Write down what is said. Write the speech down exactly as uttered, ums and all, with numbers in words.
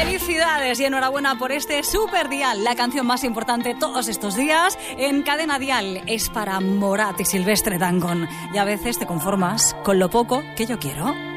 Felicidades y enhorabuena por este Super Dial, la canción más importante todos estos días en Cadena Dial. Es para Morat y Silvestre Dangond. Y a veces te conformas con lo poco que yo quiero.